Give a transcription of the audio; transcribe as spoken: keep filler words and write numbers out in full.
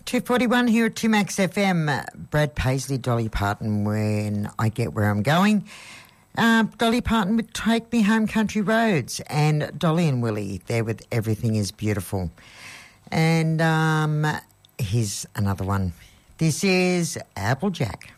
two forty-one here at two Max F M. Brad Paisley, Dolly Parton, When I Get Where I'm Going. Uh, Dolly Parton would Take Me Home Country Roads, and Dolly and Willie there with Everything Is Beautiful. And um, here's another one. This is Applejack.